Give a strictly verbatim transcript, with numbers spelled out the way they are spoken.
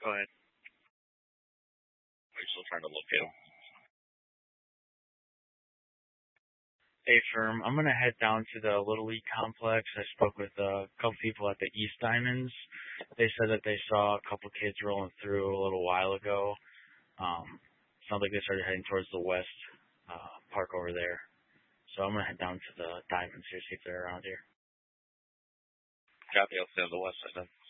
Go ahead. Are you still trying to locate him? Hey, firm. I'm gonna head down to the Little League complex. I spoke with a couple people at the East Diamonds. They said that they saw a couple kids rolling through a little while ago. Um, sounds like they started heading towards the west uh, park over there. So I'm gonna head down to the Diamonds here, see if they're around here. Copy. I'll stay on the west side then.